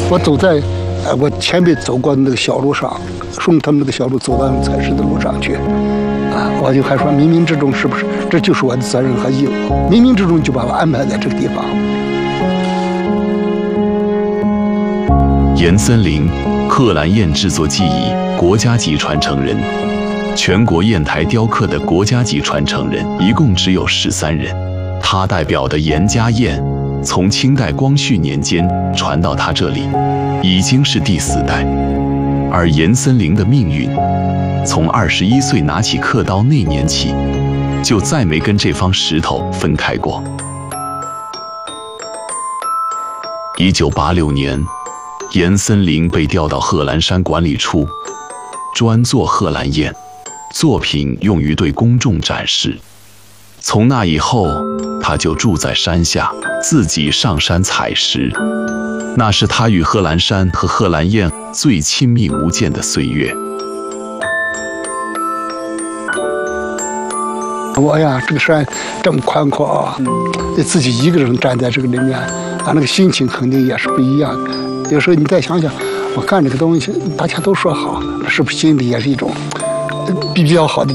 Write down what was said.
我走在我前辈走过的那个小路上，顺他们那个小路走到采石的路上去，我就还说冥冥之中是不是这就是我的责任和义务？冥冥之中就把我安排在这个地方。 严森林，贺兰燕制作技艺国家级传承人。全国砚台雕刻的国家级传承人一共只有13人，他代表的严家砚，从清代光绪年间传到他这里，已经是第4代。而严森林的命运，从21岁拿起刻刀那年起，就再没跟这方石头分开过。1986年，严森林被调到贺兰山管理处，专做贺兰砚。作品用于对公众展示。从那以后，他就住在山下，自己上山采石。那是他与贺兰山和贺兰砚最亲密无间的岁月。 我呀，这个山这么宽阔啊，自己一个人站在这个里面，那个心情肯定也是不一样的。有时候你再想想，我干这个东西，大家都说好，是不是心里也是一种比较好的